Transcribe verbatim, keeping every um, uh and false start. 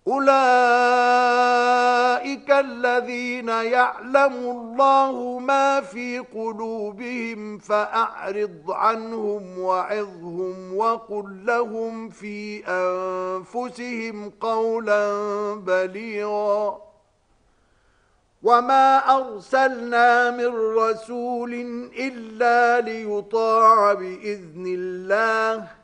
أولئك الذين يعلم الله ما في قلوبهم فأعرض عنهم وعظهم وقل لهم في أنفسهم قولا بليغا وما أرسلنا من رسول إلا ليطاع بإذن الله